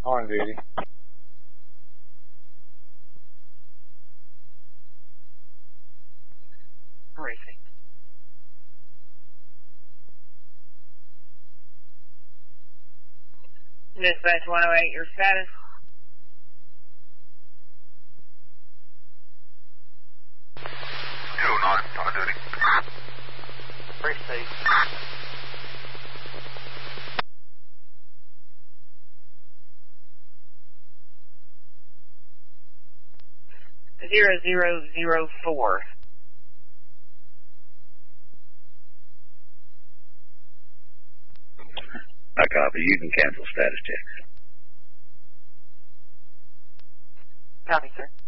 On duty. Racing. Dispatch 108, your status? On duty. Very safe. Zero 004. I copy. You can cancel status checks. Copy, sir.